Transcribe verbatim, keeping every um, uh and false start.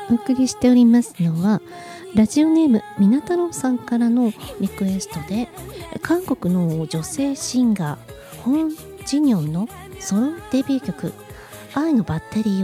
お送りしておりますのはラジオネームみな太郎さんからのリクエストで、韓国の女性シンガーホン・ジニョンのソロデビュー曲愛のバッテリー